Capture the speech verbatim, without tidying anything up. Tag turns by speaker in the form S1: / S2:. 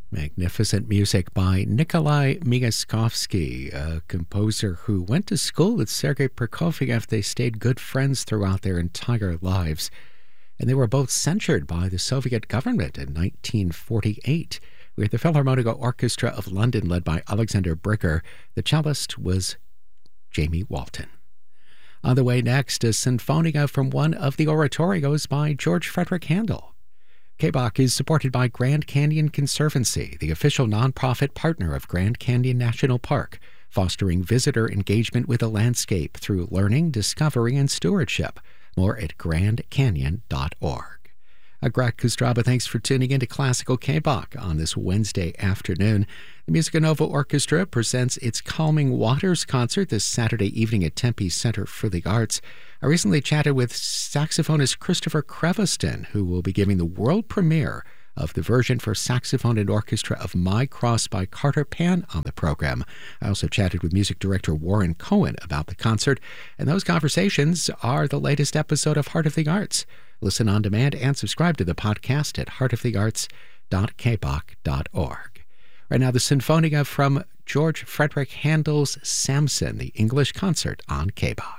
S1: Magnificent music by Nikolai Myaskovsky, a composer who went to school with Sergei Prokofiev. They stayed good friends throughout their entire lives, and they were both censured by the Soviet government in nineteen forty-eight. With the Philharmonic Orchestra of London, led by Alexander Brigger, the cellist was Jamie Walton. On the way next, a Sinfonia from one of the oratorios by George Frederick Handel. K B O C is supported by Grand Canyon Conservancy, the official nonprofit partner of Grand Canyon National Park, fostering visitor engagement with the landscape through learning, discovery, and stewardship. More at grand canyon dot org. I'm Greg Kostraba. Thanks for tuning in to Classical K B O C on this Wednesday afternoon. The Musica Nova Orchestra presents its Calming Waters concert this Saturday evening at Tempe Center for the Arts. I recently chatted with saxophonist Christopher Crevaston, who will be giving the world premiere of the version for saxophone and orchestra of My Cross by Carter Pan on the program. I also chatted with music director Warren Cohen about the concert, and those conversations are the latest episode of Heart of the Arts. Listen on demand and subscribe to the podcast at heart of the arts dot k b o c dot org. Right now, the Sinfonia from George Frederick Handel's Samson, the English concert on K B O C.